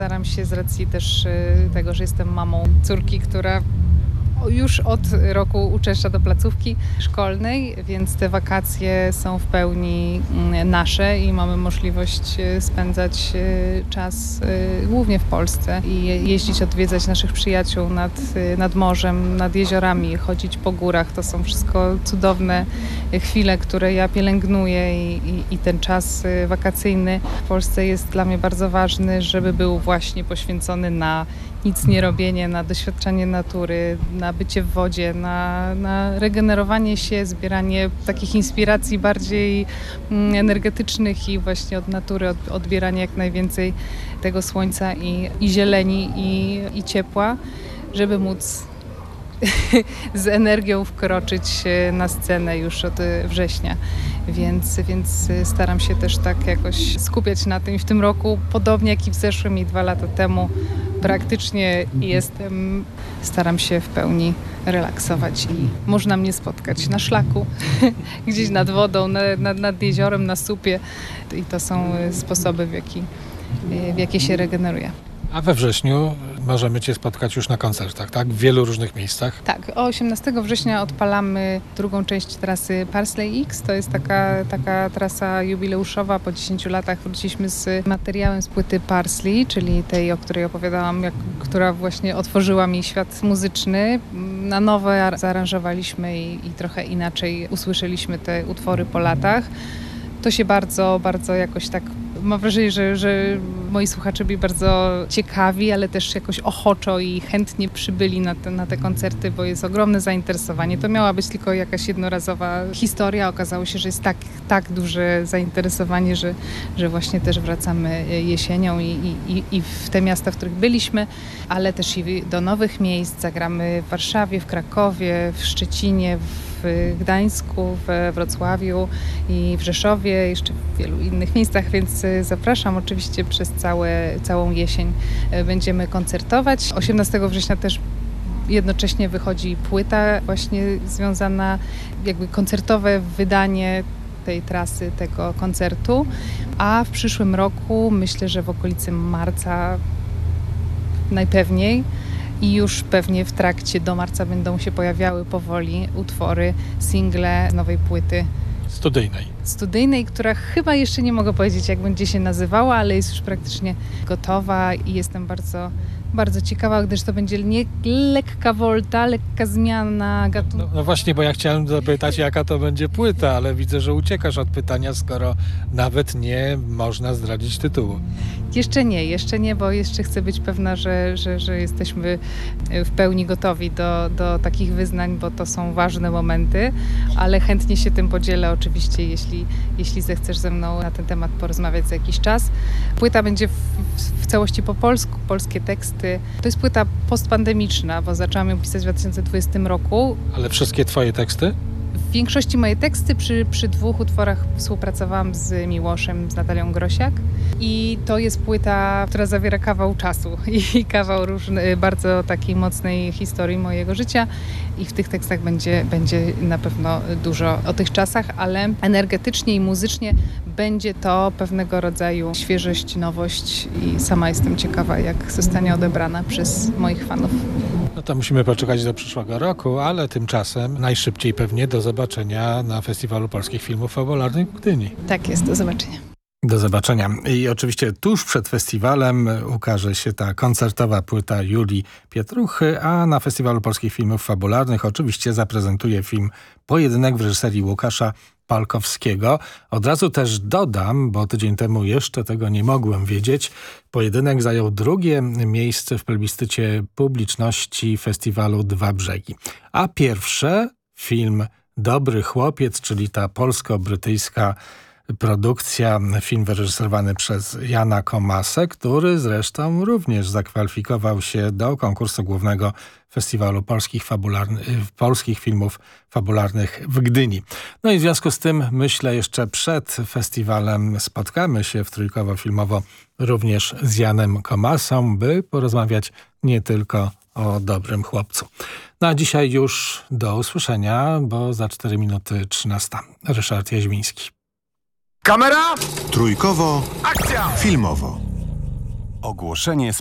Staram się z racji też tego, że jestem mamą córki, która już od roku uczęszcza do placówki szkolnej, więc te wakacje są w pełni nasze i mamy możliwość spędzać czas głównie w Polsce i jeździć, odwiedzać naszych przyjaciół nad morzem, nad jeziorami, chodzić po górach. To są wszystko cudowne chwile, które ja pielęgnuję i ten czas wakacyjny w Polsce jest dla mnie bardzo ważny, żeby był właśnie poświęcony na nic nie robienie, na doświadczanie natury, na bycie w wodzie, na regenerowanie się, zbieranie takich inspiracji bardziej energetycznych i właśnie od natury, odbieranie jak najwięcej tego słońca i zieleni i ciepła, żeby móc z energią wkroczyć na scenę już od września. Więc staram się też tak jakoś skupiać na tym. W tym roku, podobnie jak i w zeszłym i 2 lata temu, praktycznie staram się w pełni relaksować i można mnie spotkać na szlaku, gdzieś nad wodą, nad jeziorem, na słupie. I to są sposoby, w jakie się regeneruje. A we wrześniu możemy Cię spotkać już na koncertach, tak? W wielu różnych miejscach. Tak, 18 września odpalamy drugą część trasy Parsley X. To jest taka trasa jubileuszowa. Po 10 latach wróciliśmy z materiałem z płyty Parsley, czyli tej, o której opowiadałam, która właśnie otworzyła mi świat muzyczny. Na nowe zaaranżowaliśmy i trochę inaczej usłyszeliśmy te utwory po latach. To się bardzo, bardzo jakoś tak, mam wrażenie, że moi słuchacze byli bardzo ciekawi, ale też jakoś ochoczo i chętnie przybyli na te koncerty, bo jest ogromne zainteresowanie. To miała być tylko jakaś jednorazowa historia. Okazało się, że jest tak duże zainteresowanie, że właśnie też wracamy jesienią i w te miasta, w których byliśmy, ale też i do nowych miejsc. Zagramy w Warszawie, w Krakowie, w Szczecinie, w Gdańsku, we Wrocławiu i w Rzeszowie, jeszcze w wielu innych miejscach, więc zapraszam oczywiście przez całą jesień. Będziemy koncertować. 18 września też jednocześnie wychodzi płyta właśnie związana, jakby koncertowe wydanie tej trasy, tego koncertu, a w przyszłym roku myślę, że w okolicy marca najpewniej i już pewnie w trakcie do marca będą się pojawiały powoli utwory, single nowej płyty studyjnej, która chyba jeszcze nie mogę powiedzieć, jak będzie się nazywała, ale jest już praktycznie gotowa i jestem bardzo, bardzo ciekawa, gdyż to będzie nie lekka wolta, lekka zmiana gatunku. No właśnie, bo ja chciałem zapytać, jaka to będzie płyta, ale widzę, że uciekasz od pytania, skoro nawet nie można zdradzić tytułu. Jeszcze nie, bo jeszcze chcę być pewna, że jesteśmy w pełni gotowi do takich wyznań, bo to są ważne momenty, ale chętnie się tym podzielę oczywiście, jeśli zechcesz ze mną na ten temat porozmawiać za jakiś czas. Płyta będzie w całości po polsku, polskie teksty. To jest płyta postpandemiczna, bo zaczęłam ją pisać w 2020 roku. Ale wszystkie Twoje teksty? W większości moje teksty, przy 2 utworach współpracowałam z Miłoszem, z Natalią Grosiak i to jest płyta, która zawiera kawał czasu i kawał bardzo takiej mocnej historii mojego życia i w tych tekstach będzie na pewno dużo o tych czasach, ale energetycznie i muzycznie będzie to pewnego rodzaju świeżość, nowość i sama jestem ciekawa, jak zostanie odebrana przez moich fanów. No to musimy poczekać do przyszłego roku, ale tymczasem najszybciej pewnie do zobaczenia na Festiwalu Polskich Filmów Fabularnych w Gdyni. Tak jest, do zobaczenia. Do zobaczenia. I oczywiście tuż przed festiwalem ukaże się ta koncertowa płyta Julii Pietruchy, a na Festiwalu Polskich Filmów Fabularnych oczywiście zaprezentuje film Pojedynek w reżyserii Łukasza Palkowskiego. Od razu też dodam, bo tydzień temu jeszcze tego nie mogłem wiedzieć, Pojedynek zajął 2. miejsce w plebiscycie publiczności festiwalu Dwa Brzegi. A pierwsze film Dobry Chłopiec, czyli ta polsko-brytyjska produkcja, film wyreżyserowany przez Jana Komasę, który zresztą również zakwalifikował się do konkursu głównego Festiwalu Polskich Filmów Fabularnych w Gdyni. No i w związku z tym, myślę, jeszcze przed festiwalem spotkamy się w Trójkowo-Filmowo również z Janem Komasą, by porozmawiać nie tylko o Dobrym Chłopcu. No a dzisiaj już do usłyszenia, bo za 4 minuty 13. Ryszard Jaźwiński. Kamera! Trójkowo Akcja! Filmowo. Ogłoszenie